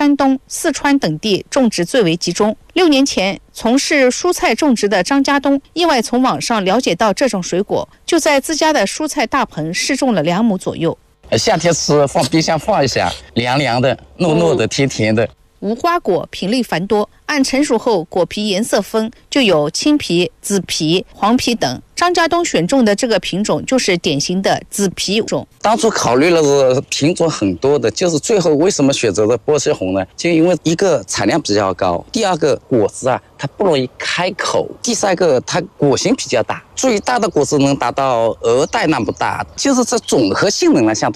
山东、四川等地种植最为集中。6年前，从事蔬菜种植的张家东意外从网上了解到这种水果，就在自家的蔬菜大棚试种了2亩左右。 夏天吃，放冰箱放一下，凉凉的、糯糯的、甜甜的。 无花果品类繁多，按成熟后果皮颜色分，就有青皮、紫皮、黄皮等。张家东选中的这个品种就是典型的紫皮种。 当初考虑了是品种很多的，就是最后为什么选择了波西红呢？就因为一个产量比较高，第二个果子啊它不容易开口，第三个它果型比较大，最大的果子能达到鹅蛋那么大，就是这综合性能呢相对